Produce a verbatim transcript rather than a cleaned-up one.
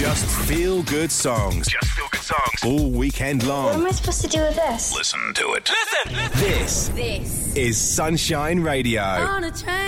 Just feel good songs. Just feel good songs. All weekend long. What am I supposed to do with this? Listen to it. Listen! This, This is Sunshine Radio. on a train.